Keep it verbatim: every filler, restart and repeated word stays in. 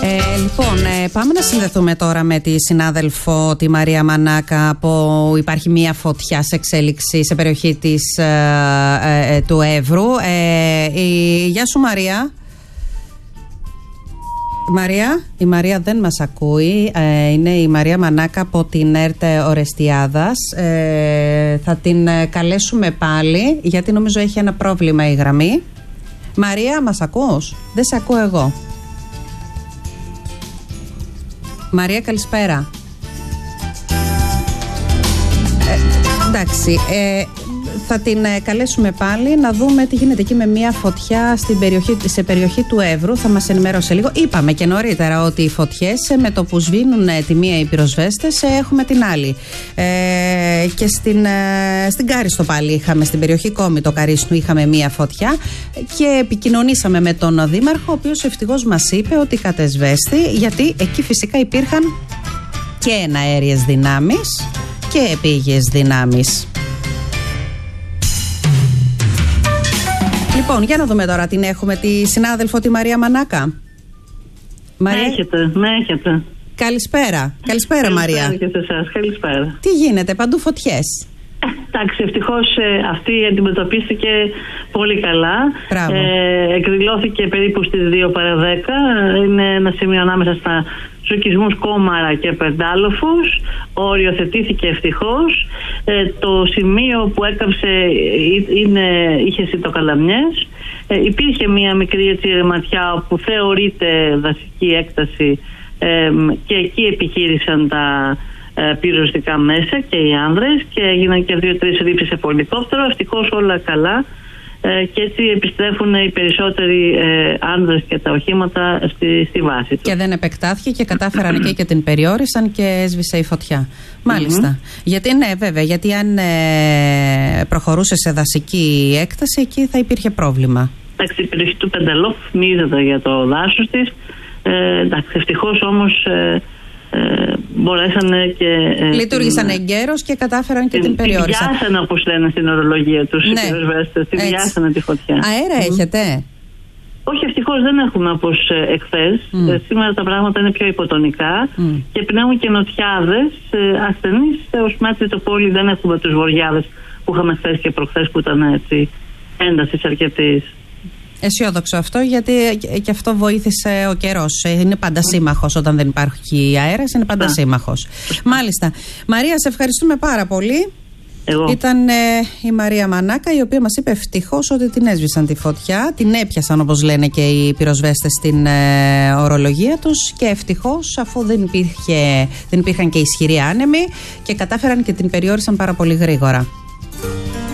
Ε, λοιπόν, ε, πάμε να συνδεθούμε τώρα με τη συνάδελφο τη Μαρία Μανάκα, που υπάρχει μια φωτιά σε εξέλιξη σε περιοχή της, ε, ε, του Εύρου. Ε, η, γεια σου Μαρία. Μαρία, η Μαρία δεν μας ακούει. Ε, είναι η Μαρία Μανάκα από την ΕΡΤ Ορεστιάδας. Ε, θα την καλέσουμε πάλι, γιατί νομίζω έχει ένα πρόβλημα η γραμμή. Μαρία, μας ακούς? Δεν σε ακούω εγώ. Μαρία, καλησπέρα. Ε, εντάξει, ε, θα την καλέσουμε πάλι να δούμε τι γίνεται εκεί με μια φωτιά στην περιοχή, σε περιοχή του Εύρου. Θα μας ενημερώσει λίγο. Είπαμε και νωρίτερα ότι οι φωτιές με το που σβήνουν τη μία οι πυροσβέστες έχουμε την άλλη. Ε, και στην, στην Κάριστο πάλι είχαμε, στην περιοχή Κόμιτο Καρίστου είχαμε μια φωτιά και επικοινωνήσαμε με τον Δήμαρχο, ο οποίος ευτυχώς μας είπε ότι κατεσβέστη, γιατί εκεί φυσικά υπήρχαν και εναέριες δυνάμεις και επίγειες δυνάμεις. Λοιπόν, για να δούμε τώρα την έχουμε, τη συνάδελφο τη Μαρία Μανάκα. Μαρία... Με έχετε, με έχετε. Καλησπέρα, καλησπέρα, καλησπέρα Μαρία. Και σε εσάς, καλησπέρα. Τι γίνεται, παντού φωτιές. Εντάξει, ευτυχώς ε, αυτή αντιμετωπίστηκε πολύ καλά. Ε, εκδηλώθηκε περίπου στις δύο παρά δέκα. Είναι ένα σημείο ανάμεσα στα Σουκισμούς Κόμαρα και Πεντάλοφους. Οριοθετήθηκε ευτυχώς. Ε, το σημείο που έκαψε είναι, είχε σιτοκαλαμιές. Ε, υπήρχε μία μικρή έτσι ρεματιά που θεωρείται δασική έκταση ε, και εκεί επιχείρησαν τα πυροσβεστικά μέσα και οι άνδρες και έγιναν και δύο-τρεις ρήψεις σε πολυκόπτερο. Ευτυχώς όλα καλά ε, και έτσι επιστρέφουν οι περισσότεροι ε, άνδρες και τα οχήματα στη, στη βάση τους. Και δεν επεκτάθηκε και κατάφεραν εκεί και την περιόρισαν και έσβησε η φωτιά. Μάλιστα. Mm-hmm. Γιατί ναι, βέβαια, γιατί αν ε, προχωρούσε σε δασική έκταση, εκεί θα υπήρχε πρόβλημα. Εντάξει, η περιοχή του Πενταλόφ μίζεται για το δάσος της. Ε, εντάξει, ευτυχώς όμως ε, Ε, μπορέσανε και ε, λειτουργήσαν την, εγκαίρως και κατάφεραν και την, την περιόρισαν. Την βιάσανε, όπως λένε στην ορολογία τους, ναι, οι πυροσβέστες. Την βιάσανε τη φωτιά. Αέρα mm. έχετε? Όχι, ευτυχώς δεν έχουμε όπως ε, εχθές. Mm. Ε, σήμερα τα πράγματα είναι πιο υποτονικά mm. και πνέουν και νοτιάδες ε, ασθενείς. Ως μέτρη το πόλη δεν έχουμε τους βοριάδες που είχαμε χθες και προχθές, που ήταν έτσι έντασης αρκετής. Αισιόδοξο αυτό, γιατί και αυτό βοήθησε ο καιρός. Είναι πάντα σύμμαχος όταν δεν υπάρχει αέρας, είναι πάντα σύμμαχος. Μάλιστα. Μαρία, σε ευχαριστούμε πάρα πολύ. Εγώ. Ήταν ε, η Μαρία Μανάκα, η οποία μας είπε ευτυχώς ότι την έσβησαν τη φωτιά, την έπιασαν όπως λένε και οι πυροσβέστες στην ε, ορολογία τους, και ευτυχώς, αφού δεν, υπήρχε, δεν υπήρχαν και ισχυροί άνεμοι, και κατάφεραν και την περιόρισαν πάρα πολύ γρήγορα.